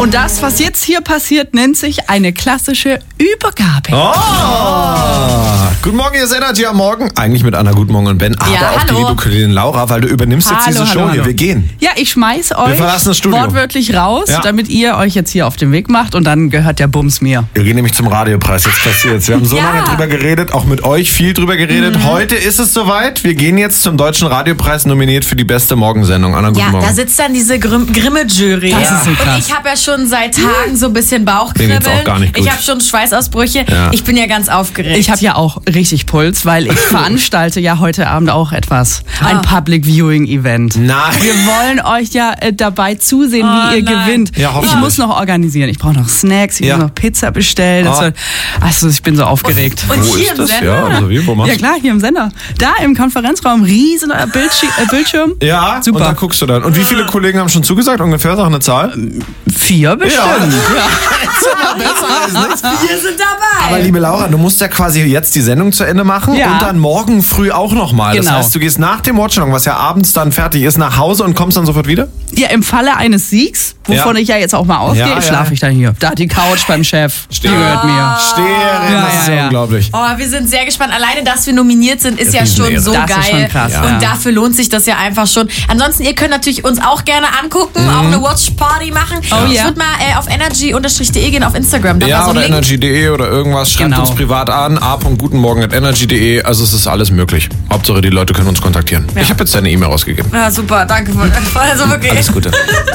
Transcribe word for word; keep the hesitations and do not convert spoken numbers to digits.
Und das, was jetzt hier passiert, nennt sich eine klassische Übergabe. Oh. Guten Morgen, ihr seid Energy am Morgen. Eigentlich mit Anna, Guten Morgen und Ben, aber Ja, auch die hallo. liebe Kollegin Laura, weil du übernimmst jetzt Hallo, diese Show hallo, hier. hallo. Wir gehen. Ja, ich schmeiß euch verlassen das Studio. wortwörtlich raus, Ja. damit ihr euch jetzt hier auf den Weg macht und dann gehört der Bums mir. Wir gehen nämlich zum Radiopreis. Jetzt passiert's. Wir haben so Ja. lange drüber geredet, auch mit euch viel drüber geredet. Mhm. Heute ist es soweit. Wir gehen jetzt zum Deutschen Radiopreis, nominiert für die beste Morgensendung. Anna, Guten Ja, Morgen. da sitzt dann diese Grimm Grimme-Jury. Das ist so Und krass. ich habe ja schon seit Tagen so ein bisschen Mir Bauchkribbeln. geht's auch gar nicht gut. Ich habe schon Schweißausbrüche. Ja. Ich bin ja ganz aufgeregt. Ich habe ja auch richtig Puls, weil ich veranstalte ja heute Abend auch etwas. Ein Ah. Public Viewing Event. Nein. Wir wollen euch ja äh, dabei zusehen, Oh, wie ihr nein. gewinnt. Ja, ich hoffentlich. muss noch organisieren. Ich brauche noch Snacks, ich Ja. muss noch Pizza bestellen. Das Ah. soll- Also ich bin so aufgeregt. Und Wo hier ist im das? Sender? Ja, also wie, wo machst Ja klar, hier im Sender. Da im Konferenzraum, riesen äh, Bildschirm. Äh, Bildschirm. Ja, Super. und da guckst du dann. Und wie viele Kollegen haben schon zugesagt? Ungefähr, sag eine Zahl. Vier bestimmt. Ja. Wir sind dabei. Aber liebe Laura, du musst ja quasi jetzt die Sendung zu Ende machen Ja. und dann morgen früh auch nochmal. Das Genau. heißt, du gehst nach dem Watchalong, was ja abends dann fertig ist, nach Hause und kommst dann sofort wieder? Ja, im Falle eines Siegs, wovon Ja. ich ja jetzt auch mal ausgehe, Ja, ja. schlafe ich dann hier. Da hat die Couch beim Chef. Die gehört mir. Stehen, Ja, das ist ja, ja ja. unglaublich. Oh, wir sind sehr gespannt. Alleine, dass wir nominiert sind, ist Ja, ja schon Riesenehre. so Das geil. ist schon krass, Und ja. dafür lohnt sich das ja einfach schon. Ansonsten, ihr könnt natürlich uns auch gerne angucken, auch eine Watch Party machen. Oh, ich ja. würde mal äh, auf energy-de gehen auf Instagram. Da war Ja, so ein oder Link. energy punkt de oder irgendwas. Schreibt Genau. uns privat an. a punkt gutenmorgen at energy punkt de. Also es ist alles möglich. Hauptsache, die Leute können uns kontaktieren. Ich habe jetzt deine E-Mail rausgegeben. Ja, super, danke. Also wirklich. Alles Gute.